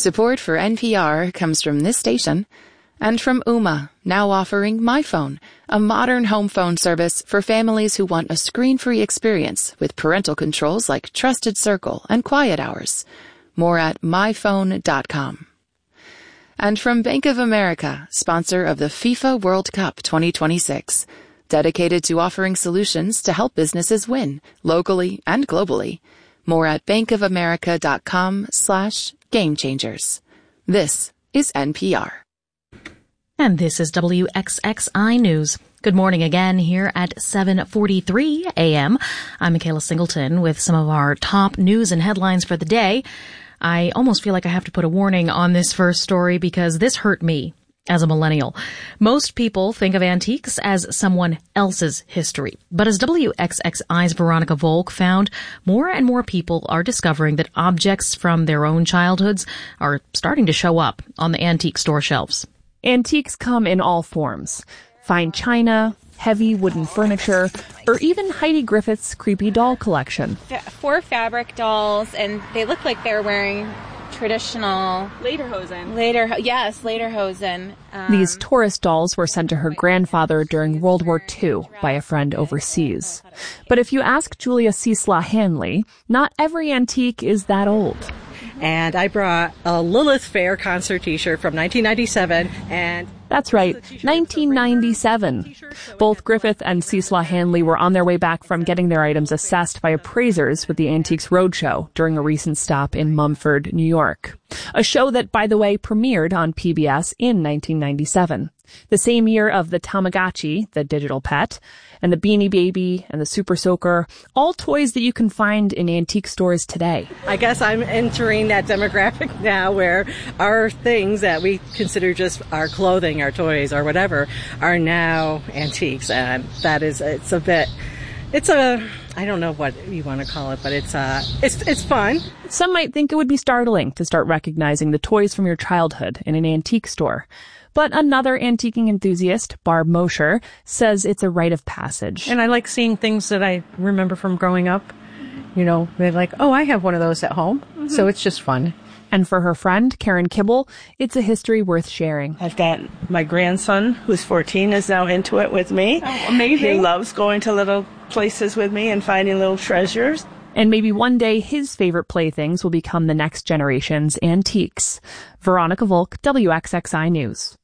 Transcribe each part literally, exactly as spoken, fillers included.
Support for N P R comes from this station and from Ooma, now offering MyPhone, a modern home phone service for families who want a screen-free experience with parental controls like Trusted Circle and Quiet Hours. More at my phone dot com. And from Bank of America, sponsor of the FIFA World Cup twenty twenty-six, dedicated to offering solutions to help businesses win, locally and globally. More at bankofamerica.com slash game changers. This is N P R. And this is W X X I News. Good morning again here at seven forty-three a.m. I'm Michaela Singleton with some of our top news and headlines for the day. I almost feel like I have to put a warning on this first story because this hurt me as a millennial. Most people think of antiques as someone else's history. But as W X X I's Veronica Volk found, more and more people are discovering that objects from their own childhoods are starting to show up on the antique store shelves. Antiques come in all forms. Fine china, heavy wooden furniture, or even Heidi Griffith's creepy doll collection. Four fabric dolls, and they look like they're wearing traditional lederhosen. Later, yes, lederhosen. Um, These tourist dolls were sent to her grandfather during World War Two by a friend overseas. But if you ask Julia Cecila Hanley, not every antique is that old. And I brought a Lilith Fair concert t-shirt from nineteen ninety-seven, and that's right, nineteen ninety-seven. Both Griffith and Cecila Hanley were on their way back from getting their items assessed by appraisers with the Antiques Roadshow during a recent stop in Mumford, New York. A show that, by the way, premiered on P B S in nineteen ninety-seven. The same year of the Tamagotchi, the digital pet, and the Beanie Baby and the Super Soaker, all toys that you can find in antique stores today. I guess I'm entering that demographic now where our things that we consider just our clothing, our toys, or whatever, are now antiques. And that is, it's a bit, it's a, I don't know what you want to call it, but it's uh, it's it's fun. Some might think it would be startling to start recognizing the toys from your childhood in an antique store. But another antiquing enthusiast, Barb Mosher, says it's a rite of passage. And I like seeing things that I remember from growing up. You know, they're like, oh, I have one of those at home. Mm-hmm. So it's just fun. And for her friend, Karen Kibble, it's a history worth sharing. I've got my grandson, who's fourteen, is now into it with me. Oh, amazing. He loves going to little places with me and finding little treasures. And maybe one day his favorite playthings will become the next generation's antiques. Veronica Volk, W X X I News.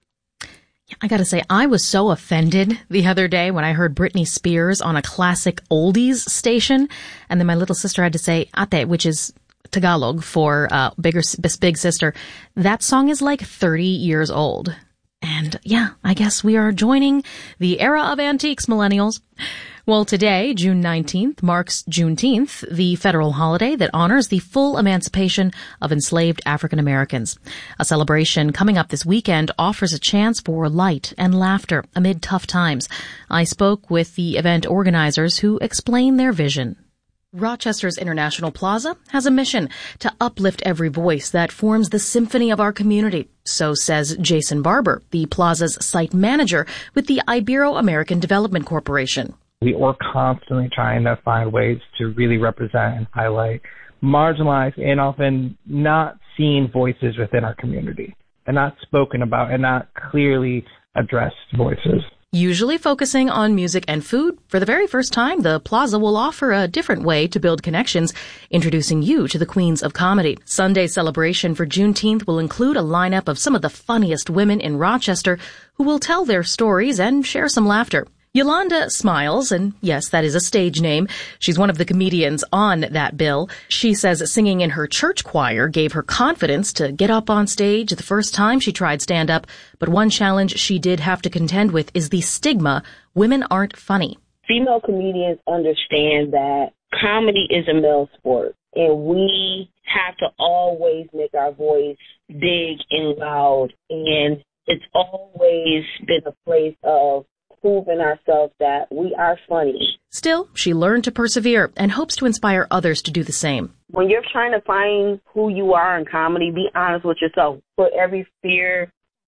I gotta say, I was so offended the other day when I heard Britney Spears on a classic oldies station. And then my little sister had to say ate, which is Tagalog for uh, bigger, big sister. That song is like thirty years old. And yeah, I guess we are joining the era of antiques, millennials. Well, today, June nineteenth, marks Juneteenth, the federal holiday that honors the full emancipation of enslaved African Americans. A celebration coming up this weekend offers a chance for light and laughter amid tough times. I spoke with the event organizers who explain their vision. Rochester's International Plaza has a mission to uplift every voice that forms the symphony of our community. So says Jason Barber, the plaza's site manager with the Ibero-American Development Corporation. We are constantly trying to find ways to really represent and highlight marginalized and often not seen voices within our community, and not spoken about and not clearly addressed voices. Usually focusing on music and food, for the very first time, the plaza will offer a different way to build connections, introducing you to the queens of comedy. Sunday's celebration for Juneteenth will include a lineup of some of the funniest women in Rochester who will tell their stories and share some laughter. Yolanda Smiles, and yes, that is a stage name. She's one of the comedians on that bill. She says singing in her church choir gave her confidence to get up on stage the first time she tried stand-up. But one challenge she did have to contend with is the stigma women aren't funny. Female comedians understand that comedy is a male sport, and we have to always make our voice big and loud, and it's always been a place of proving ourselves that we are funny. Still, she learned to persevere and hopes to inspire others to do the same. When you're trying to find who you are in comedy, be honest with yourself. Put every fear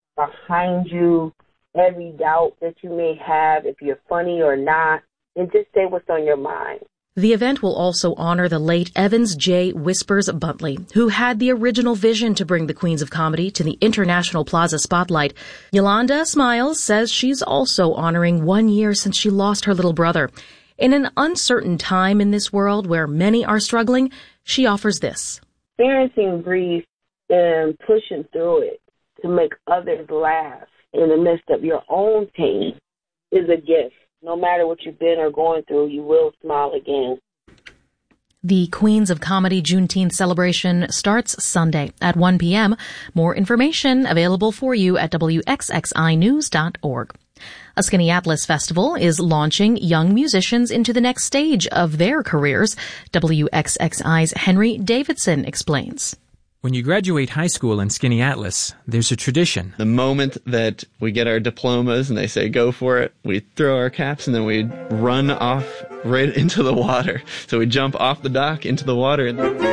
behind you, every doubt that you may have, if you're funny or not, and just say what's on your mind. The event will also honor the late Evans J. Whispers Buntley, who had the original vision to bring the Queens of Comedy to the International Plaza spotlight. Yolanda Smiles says she's also honoring one year since she lost her little brother. In an uncertain time in this world where many are struggling, she offers this. Experiencing grief and pushing through it to make others laugh in the midst of your own pain is a gift. No matter what you've been or going through, you will smile again. The Queens of Comedy Juneteenth celebration starts Sunday at one p.m. More information available for you at W X X I news dot org. A Skaneateles Festival is launching young musicians into the next stage of their careers. W X X I's Henry Davidson explains. When you graduate high school in Skaneateles, there's a tradition. The moment that we get our diplomas and they say go for it, we throw our caps and then we run off right into the water. So we jump off the dock into the water.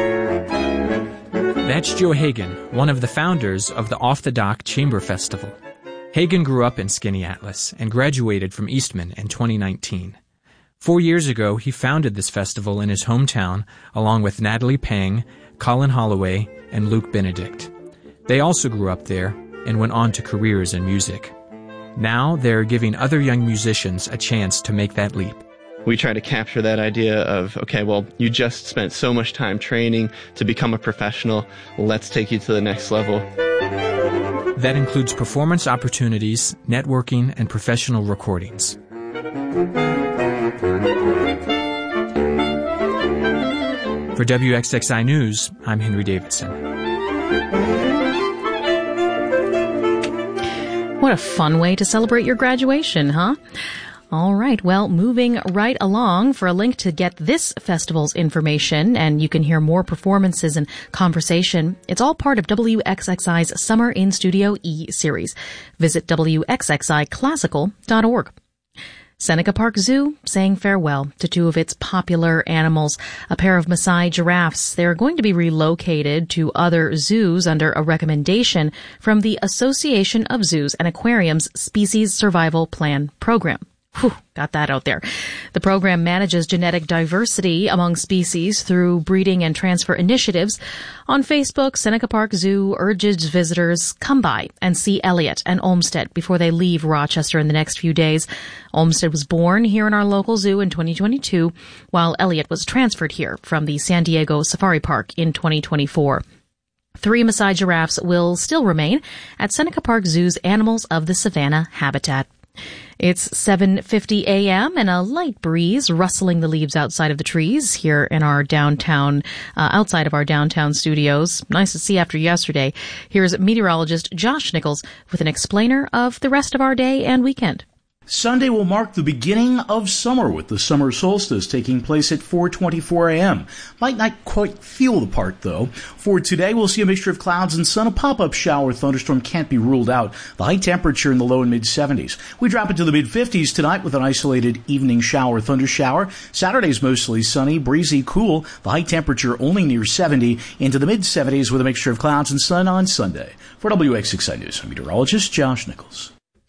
That's Joe Hagan, one of the founders of the Off the Dock Chamber Festival. Hagan grew up in Skaneateles and graduated from Eastman in twenty nineteen. Four years ago, he founded this festival in his hometown along with Natalie Pang, Colin Holloway, and Luke Benedict. They also grew up there and went on to careers in music. Now they're giving other young musicians a chance to make that leap. We try to capture that idea of, okay, well, you just spent so much time training to become a professional. Let's take you to the next level. That includes performance opportunities, networking, and professional recordings. For W X X I News, I'm Henry Davidson. What a fun way to celebrate your graduation, huh? All right, well, moving right along, for a link to get this festival's information, and you can hear more performances and conversation, it's all part of W X X I's Summer in Studio E series. Visit W X X I classical dot org. Seneca Park Zoo saying farewell to two of its popular animals, a pair of Maasai giraffes. They're going to be relocated to other zoos under a recommendation from the Association of Zoos and Aquariums Species Survival Plan program. Whew, got that out there. The program manages genetic diversity among species through breeding and transfer initiatives. On Facebook, Seneca Park Zoo urges visitors, come by and see Elliot and Olmsted before they leave Rochester in the next few days. Olmsted was born here in our local zoo in twenty twenty-two, while Elliot was transferred here from the San Diego Safari Park in twenty twenty-four. Three Maasai giraffes will still remain at Seneca Park Zoo's Animals of the Savannah habitat. It's seven fifty a.m. and a light breeze rustling the leaves outside of the trees here in our downtown, uh, outside of our downtown studios. Nice to see after yesterday. Here's meteorologist Josh Nichols with an explainer of the rest of our day and weekend. Sunday will mark the beginning of summer with the summer solstice taking place at four twenty-four a.m. Might not quite feel the part, though. For today, we'll see a mixture of clouds and sun. A pop-up shower or thunderstorm can't be ruled out. The high temperature in the low and mid-seventies. We drop into the mid-fifties tonight with an isolated evening shower or thunder shower. Saturday's mostly sunny, breezy, cool. The high temperature only near seventy. Into the mid-seventies with a mixture of clouds and sun on Sunday. For W X X I News, I'm meteorologist Josh Nichols.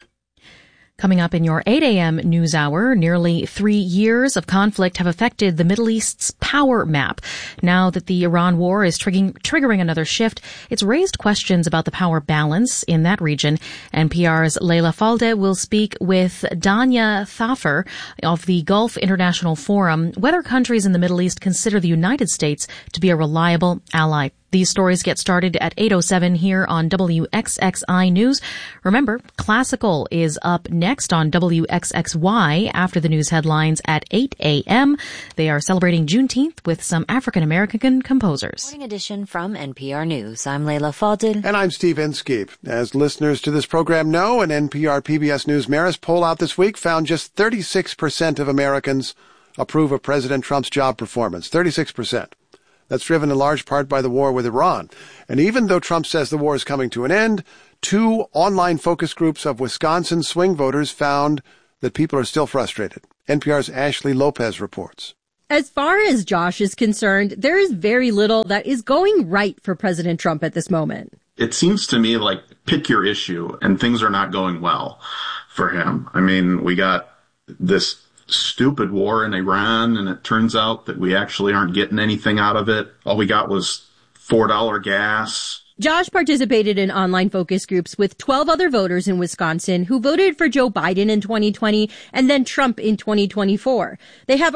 Coming up in your eight a.m. news hour, nearly three years of conflict have affected the Middle East's power map. Now that the Iran war is triggering, triggering another shift, it's raised questions about the power balance in that region. N P R's Leila Falde will speak with Danya Thafer of the Gulf International Forum whether countries in the Middle East consider the United States to be a reliable ally. These stories get started at eight oh seven here on W X X I News. Remember, Classical is up next on W X X Y after the news headlines at eight a.m. They are celebrating Juneteenth with some African-American composers. Morning edition from N P R News. I'm Leila Fadil. And I'm Steve Inskeep. As listeners to this program know, an N P R P B S News Marist poll out this week found just thirty-six percent of Americans approve of President Trump's job performance. thirty-six percent. That's driven in large part by the war with Iran. And even though Trump says the war is coming to an end, two online focus groups of Wisconsin swing voters found that people are still frustrated. N P R's Ashley Lopez reports. As far as Josh is concerned, there is very little that is going right for President Trump at this moment. It seems to me like pick your issue, and things are not going well for him. I mean, we got this stupid war in Iran, and it turns out that we actually aren't getting anything out of it. All we got was four dollar gas. Josh participated in online focus groups with twelve other voters in Wisconsin who voted for Joe Biden in twenty twenty and then Trump in twenty twenty-four. They have